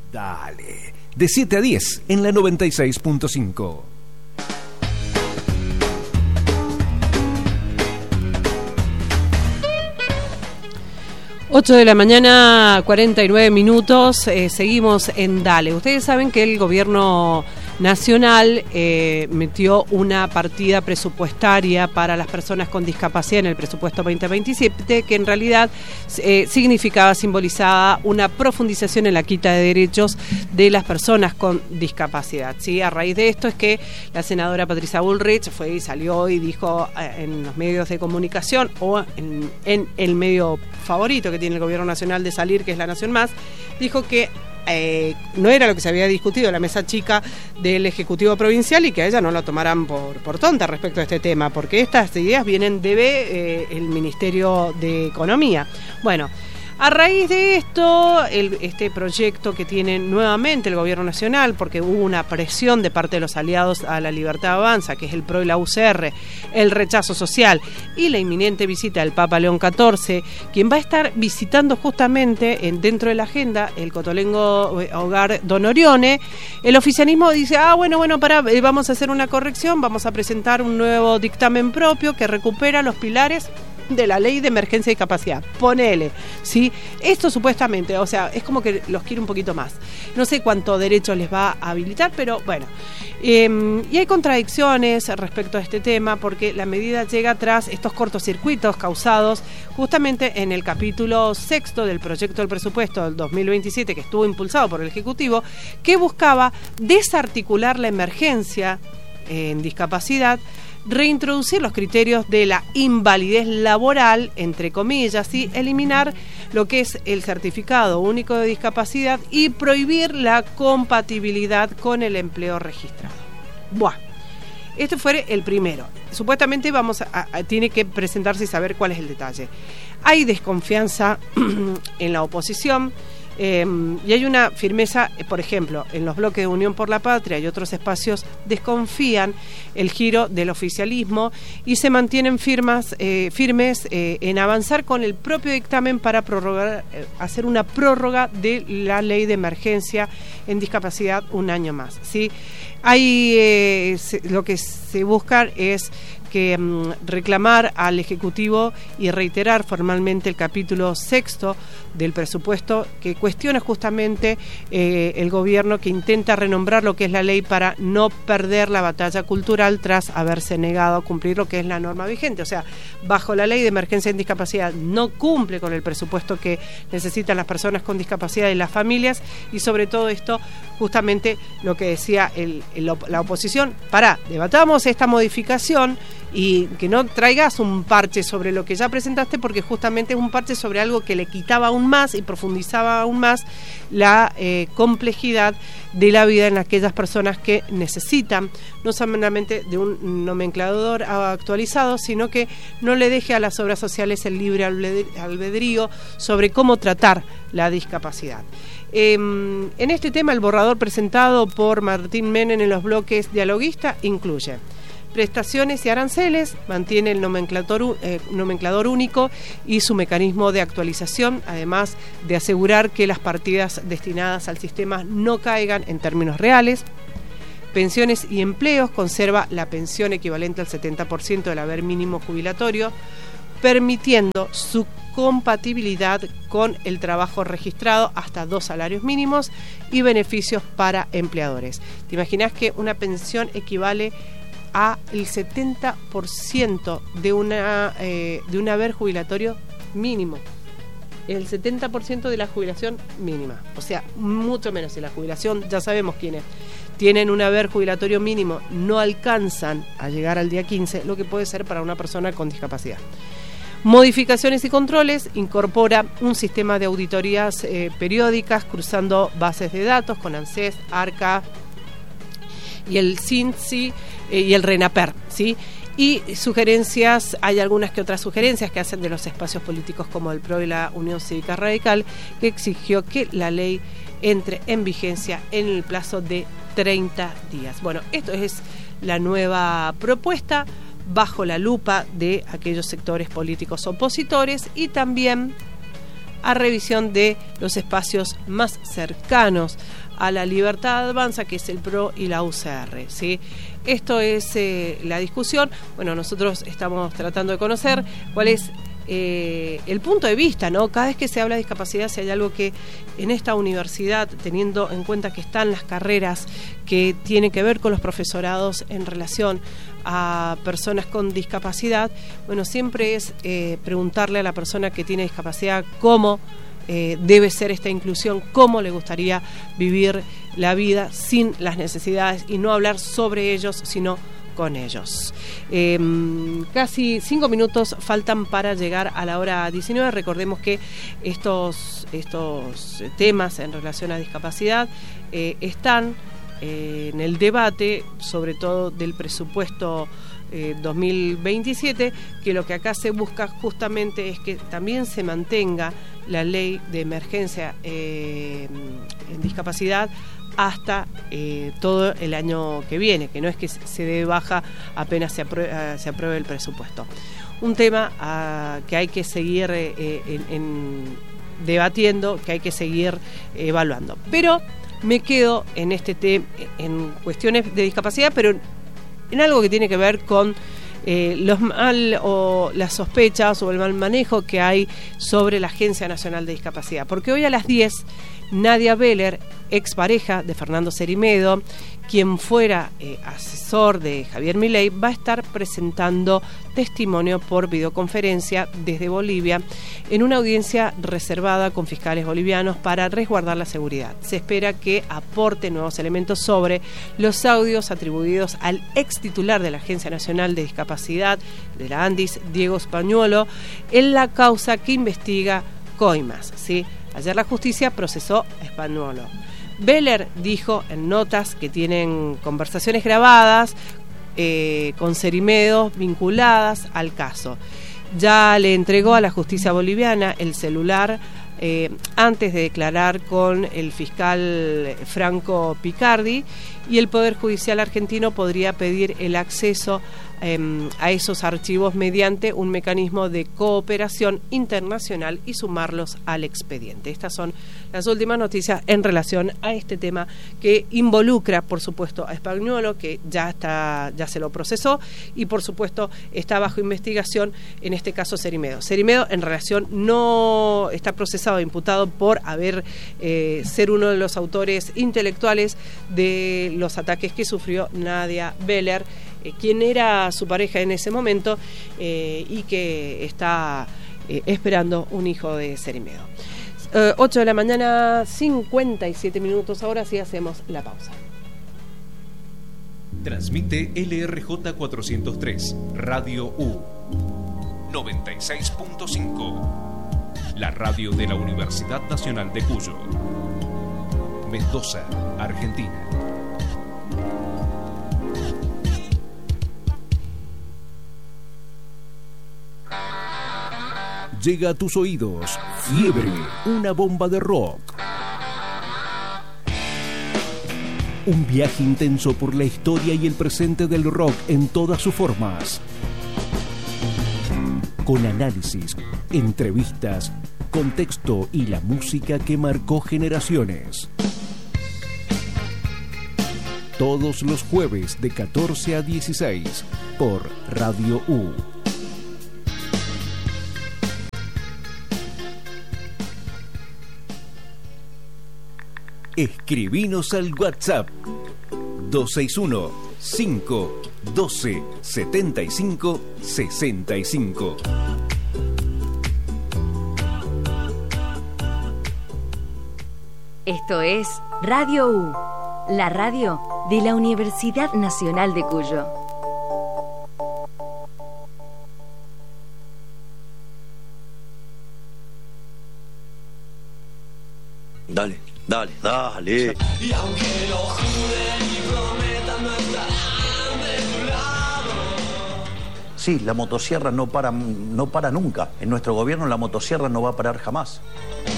Dale, de 7 a 10 en la 96.5. Ocho de la mañana, 49 minutos, seguimos en Dale. Ustedes saben que el gobierno nacional metió una partida presupuestaria para las personas con discapacidad en el presupuesto 2027, que en realidad simbolizaba una profundización en la quita de derechos de las personas con discapacidad, ¿sí? A raíz de esto es que la senadora Patricia Bullrich fue y salió y dijo en los medios de comunicación o en el medio favorito que tiene el gobierno nacional de salir, que es La Nación Más, dijo que no era lo que se había discutido en la mesa chica del Ejecutivo Provincial y que a ella no la tomaran por tonta respecto a este tema, porque estas ideas vienen de el Ministerio de Economía. Bueno, a raíz de esto, este proyecto que tiene nuevamente el Gobierno Nacional, porque hubo una presión de parte de los aliados a la Libertad Avanza, que es el PRO y la UCR, el rechazo social y la inminente visita del Papa León XIV, quien va a estar visitando justamente dentro de la agenda el Cotolengo Hogar Don Orione. El oficialismo dice, vamos a hacer una corrección, vamos a presentar un nuevo dictamen propio que recupera los pilares de la ley de emergencia y discapacidad. Ponele, ¿sí? Esto supuestamente, o sea, es como que los quiere un poquito más. No sé cuánto derecho les va a habilitar, pero bueno. Y hay contradicciones respecto a este tema, porque la medida llega tras estos cortocircuitos causados justamente en el capítulo 6 del proyecto del presupuesto del 2027, que estuvo impulsado por el Ejecutivo, que buscaba desarticular la emergencia en discapacidad, reintroducir los criterios de la invalidez laboral, entre comillas, y eliminar lo que es el certificado único de discapacidad y prohibir la compatibilidad con el empleo registrado. Buah, este fue el primero. Supuestamente tiene que presentarse y saber cuál es el detalle. Hay desconfianza en la oposición. Y hay una firmeza, por ejemplo, en los bloques de Unión por la Patria y otros espacios desconfían el giro del oficialismo y se mantienen firmes en avanzar con el propio dictamen para hacer una prórroga de la ley de emergencia en discapacidad un año más, ¿sí? Lo que se busca es que reclamar al Ejecutivo y reiterar formalmente el capítulo 6 del presupuesto, que cuestiona justamente el gobierno, que intenta renombrar lo que es la ley para no perder la batalla cultural tras haberse negado a cumplir lo que es la norma vigente. O sea, bajo la ley de emergencia en discapacidad no cumple con el presupuesto que necesitan las personas con discapacidad y las familias, y sobre todo esto, justamente lo que decía la oposición, debatamos esta modificación y que no traigas un parche sobre lo que ya presentaste, porque justamente es un parche sobre algo que le quitaba aún más y profundizaba aún más la complejidad de la vida en aquellas personas que necesitan no solamente de un nomenclador actualizado, sino que no le deje a las obras sociales el libre albedrío sobre cómo tratar la discapacidad. En este tema, el borrador presentado por Martín Menem en los bloques dialoguistas incluye prestaciones y aranceles, mantiene el nomenclador único y su mecanismo de actualización, además de asegurar que las partidas destinadas al sistema no caigan en términos reales. Pensiones y empleos, conserva la pensión equivalente al 70% del haber mínimo jubilatorio, permitiendo su compatibilidad con el trabajo registrado hasta 2 salarios mínimos y beneficios para empleadores. ¿Te imaginas que una pensión equivale a el 70% de un haber jubilatorio mínimo? El 70% de la jubilación mínima, o sea, mucho menos. Si la jubilación, ya sabemos quiénes tienen un haber jubilatorio mínimo, no alcanzan a llegar al día 15, lo que puede ser para una persona con discapacidad. Modificaciones y controles, incorpora un sistema de auditorías periódicas cruzando bases de datos con ANSES, ARCA y el SINCI y el RENAPER, ¿sí? Y sugerencias, hay algunas que otras sugerencias que hacen de los espacios políticos como el PRO y la Unión Cívica Radical, que exigió que la ley entre en vigencia en el plazo de 30 días. Bueno, esto es la nueva propuesta bajo la lupa de aquellos sectores políticos opositores y también a revisión de los espacios más cercanos a la Libertad Avanza, que es el PRO y la UCR, ¿sí? Esto es la discusión. Bueno, nosotros estamos tratando de conocer cuál es el punto de vista, ¿no? Cada vez que se habla de discapacidad, si hay algo que en esta universidad, teniendo en cuenta que están las carreras que tienen que ver con los profesorados en relación a personas con discapacidad, bueno, siempre es preguntarle a la persona que tiene discapacidad cómo debe ser esta inclusión, cómo le gustaría vivir la vida sin las necesidades, y no hablar sobre ellos, sino con ellos. Casi 5 minutos faltan para llegar a la hora 19. Recordemos que estos temas en relación a discapacidad están en el debate, sobre todo del presupuesto 2027, que lo que acá se busca justamente es que también se mantenga la ley de emergencia en discapacidad hasta todo el año que viene, que no es que se dé baja apenas se apruebe el presupuesto. Un tema que hay que seguir debatiendo, que hay que seguir evaluando. Pero me quedo en este tema, en cuestiones de discapacidad, pero en algo que tiene que ver con las sospechas o el mal manejo que hay sobre la Agencia Nacional de Discapacidad. Porque hoy a las 10, Nadia Beller, expareja de Fernando Cerimedo, quien fuera asesor de Javier Milei, va a estar presentando testimonio por videoconferencia desde Bolivia en una audiencia reservada con fiscales bolivianos para resguardar la seguridad. Se espera que aporte nuevos elementos sobre los audios atribuidos al ex titular de la Agencia Nacional de Discapacidad de la ANDIS, Diego Spagnuolo, en la causa que investiga Coimas, ¿sí? Ayer la justicia procesó a Spagnuolo. Beller dijo en notas que tienen conversaciones grabadas con Cerimedo vinculadas al caso. Ya le entregó a la justicia boliviana el celular antes de declarar con el fiscal Franco Picardi, y el Poder Judicial argentino podría pedir el acceso a esos archivos mediante un mecanismo de cooperación internacional y sumarlos al expediente. Estas son las últimas noticias en relación a este tema que involucra, por supuesto, a Spagnuolo, que ya se lo procesó, y por supuesto está bajo investigación, en este caso Cerimedo. Cerimedo en relación no está procesado, imputado por ser uno de los autores intelectuales de los ataques que sufrió Nadia Beller, quien era su pareja en ese momento, y que está esperando un hijo de Cerimedo. 8 de la mañana, 57 minutos. Ahora sí hacemos la pausa. Transmite LRJ 403, Radio U 96.5, la radio de la Universidad Nacional de Cuyo, Mendoza, Argentina. Llega a tus oídos Fiebre, una bomba de rock. Un viaje intenso por la historia y el presente del rock en todas sus formas. Con análisis, entrevistas, contexto y la música que marcó generaciones. Todos los jueves de 14 a 16 por Radio U. Escribinos al WhatsApp 261-512-7565. Esto es Radio U, la radio de la Universidad Nacional de Cuyo. Dale. Y aunque lo juren y prometan, no estarán de tu lado. Sí, la motosierra no para nunca. En nuestro gobierno la motosierra no va a parar jamás.